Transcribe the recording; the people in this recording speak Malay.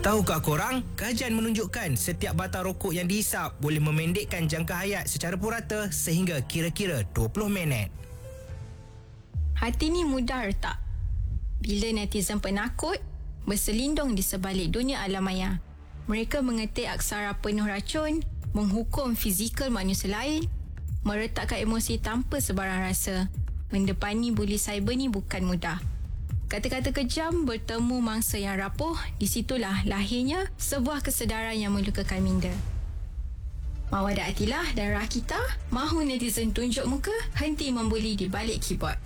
Tahukah korang, kajian menunjukkan setiap batang rokok yang dihisap boleh memendekkan jangka hayat secara purata sehingga kira-kira 20 minit. Hati ni mudah retak bila netizen penakut berselindung di sebalik dunia alam maya. Mereka mengetik aksara penuh racun, menghukum fizikal manusia lain, meretakkan emosi tanpa sebarang rasa. Mendepani buli cyber ni bukan mudah. Kata-kata kejam bertemu mangsa yang rapuh, di situlah lahirnya sebuah kesedaran yang melukakan minda. Mawada Atilah dan Rakita mahu netizen tunjuk muka, henti membuli di balik keyboard.